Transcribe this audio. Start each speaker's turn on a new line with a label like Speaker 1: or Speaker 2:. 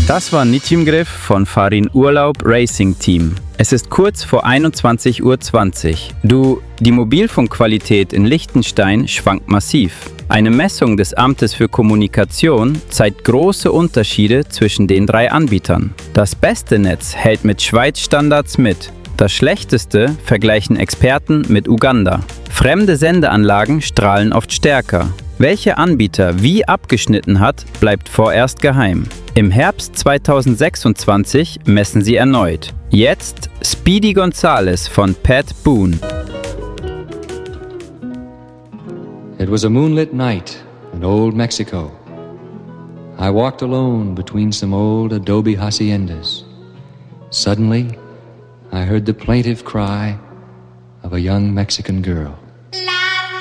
Speaker 1: Das war Nitimgriff von Farin Urlaub Racing Team. Es ist kurz vor 21:20 Uhr. Die Mobilfunkqualität in Liechtenstein schwankt massiv. Eine Messung des Amtes für Kommunikation zeigt große Unterschiede zwischen den 3 Anbietern. Das beste Netz hält mit Schweiz-Standards mit. Das schlechteste vergleichen Experten mit Uganda. Fremde Sendeanlagen strahlen oft stärker. Welcher Anbieter wie abgeschnitten hat, bleibt vorerst geheim. Im Herbst 2026 messen sie erneut. Jetzt Speedy Gonzales von Pat Boone.
Speaker 2: It was a moonlit night in old Mexico. I walked alone between some old adobe haciendas. Suddenly, I heard the plaintive cry of a young Mexican girl.